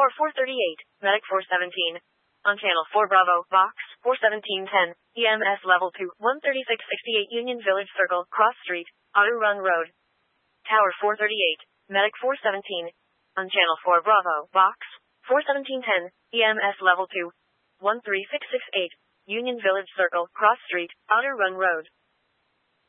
Tower 438, Medic 417. On Channel 4 Bravo, Box 41710, EMS Level 2, 13668 Union Village Circle, Cross Street, Outer Run Road. Tower 438, Medic 417. On Channel 4 Bravo, Box 41710, EMS Level 2, 13668, Union Village Circle, Cross Street, Outer Run Road.